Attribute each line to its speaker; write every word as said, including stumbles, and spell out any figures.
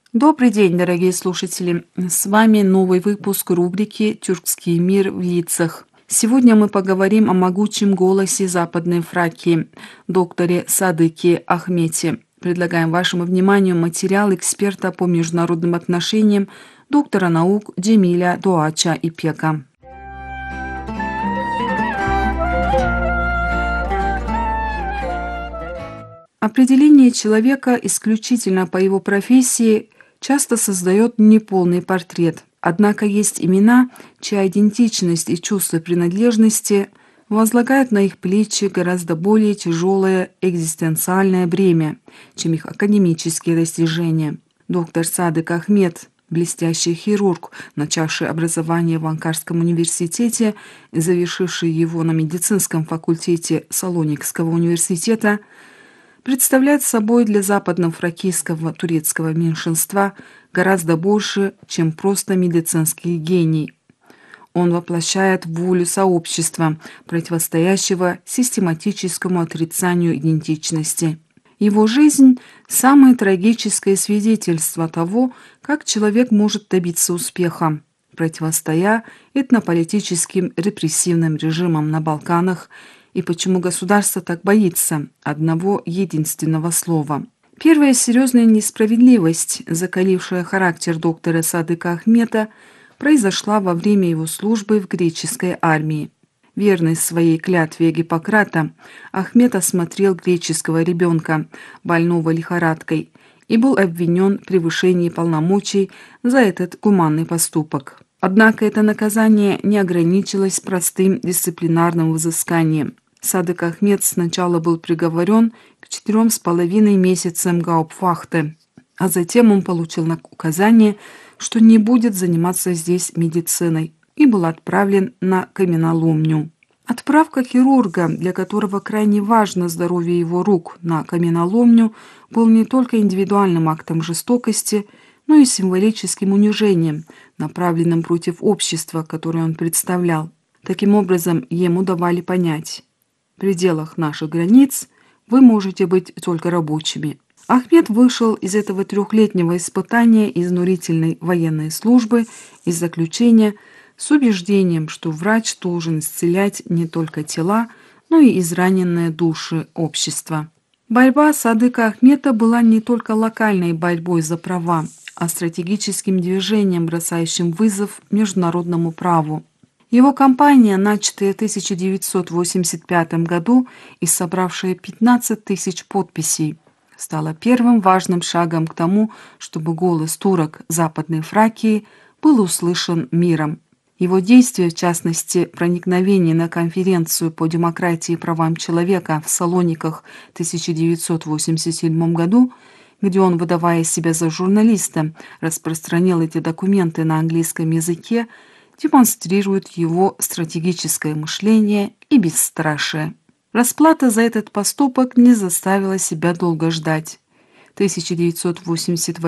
Speaker 1: Добрый день, дорогие слушатели! С вами новый выпуск рубрики «Тюркский мир в лицах». Сегодня мы поговорим о могучем голосе Западной Фракии, докторе Садыке Ахмете. Предлагаем вашему вниманию материал эксперта по международным отношениям, доктора наук Джемиля Дуача Ипека. Определение человека исключительно по его профессии часто создает неполный портрет. Однако есть имена, чья идентичность и чувство принадлежности возлагают на их плечи гораздо более тяжелое экзистенциальное бремя, чем их академические достижения. Доктор Садык Ахмет, блестящий хирург, начавший образование в Анкарском университете и завершивший его на медицинском факультете Салоникского университета, представляет собой для западно-фракийского турецкого меньшинства гораздо больше, чем просто медицинский гений. Он воплощает волю сообщества, противостоящего систематическому отрицанию идентичности. Его жизнь – самое трагическое свидетельство того, как человек может добиться успеха, противостоя этнополитическим репрессивным режимам на Балканах, и почему государство так боится одного единственного слова. Первая серьезная несправедливость, закалившая характер доктора Садыка Ахмета, произошла во время его службы в греческой армии. Верный своей клятве Гиппократа, Ахмет осмотрел греческого ребенка, больного лихорадкой, и был обвинен в превышении полномочий за этот гуманный поступок. Однако это наказание не ограничилось простым дисциплинарным взысканием. Садык Ахмет сначала был приговорен к четырем с половиной месяцам гауптвахты, а затем он получил указание, что не будет заниматься здесь медициной, и был отправлен на каменоломню. Отправка хирурга, для которого крайне важно здоровье его рук, на каменоломню, был не только индивидуальным актом жестокости, но и символическим унижением, направленным против общества, которое он представлял. Таким образом, ему давали понять: в пределах наших границ вы можете быть только рабочими. Ахмет вышел из этого трехлетнего испытания изнурительной военной службы и заключения с убеждением, что врач должен исцелять не только тела, но и израненные души общества. Борьба Садыка Ахмета была не только локальной борьбой за права, а стратегическим движением, бросающим вызов международному праву. Его кампания, начатая в тысяча девятьсот восемьдесят пятом году и собравшая пятнадцать тысяч подписей, стала первым важным шагом к тому, чтобы голос турок Западной Фракии был услышан миром. Его действия, в частности, проникновение на конференцию по демократии и правам человека в Салониках в тысяча девятьсот восемьдесят седьмом году, где он, выдавая себя за журналиста, распространил эти документы на английском языке, демонстрируют его стратегическое мышление и бесстрашие. Расплата за этот поступок не заставила себя долго ждать. В тысяча девятьсот восемьдесят